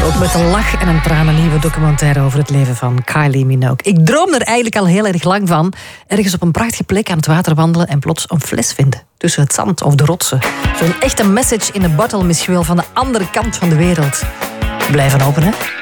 Ook met een lach en een traan een nieuwe documentaire over het leven van Kylie Minogue. Ik droom er eigenlijk al heel erg lang van. Ergens op een prachtige plek aan het water wandelen en plots een fles vinden. Tussen het zand of de rotsen. Zo'n echte message in a bottle misschien wel van de andere kant van de wereld. Blijven open, hè?